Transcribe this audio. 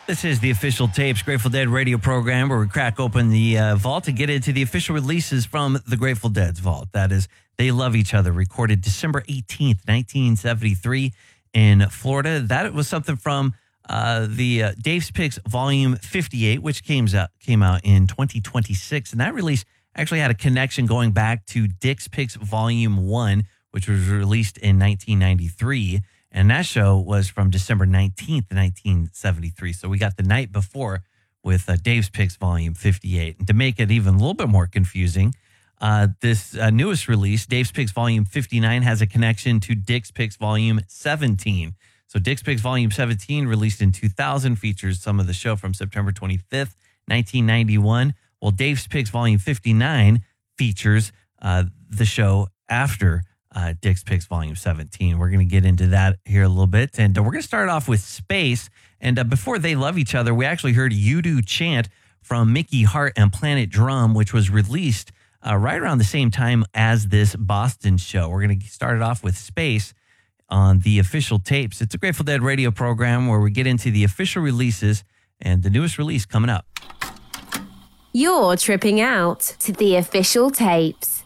This is the Official Tapes Grateful Dead radio program where we crack open the vault and get into the official releases from the Grateful Dead's vault. That is They Love Each Other, recorded December 18th, 1973 in Florida. That was something from the Dave's Picks Volume 58, which came out in 2026. And that release actually had a connection going back to Dick's Picks Volume 1, which was released in 1993. And that show was from December 19th, 1973. So we got the night before with Dave's Picks Volume 58. And to make it even a little bit more confusing, this newest release, Dave's Picks Volume 59, has a connection to Dick's Picks Volume 17. So Dick's Picks Volume 17, released in 2000, features some of the show from September 25th, 1991. Well, Dave's Picks Volume 59 features the show after Dick's Picks Volume 17. We're going to get into that here a little bit. And we're going to start off with Space. And before They Love Each Other, we actually heard You Do Chant from Mickey Hart and Planet Drum, which was released right around the same time as this Boston show. We're going to start it off with Space on the Official Tapes. It's a Grateful Dead radio program where we get into the official releases and the newest release coming up. You're tripping out to the Official Tapes.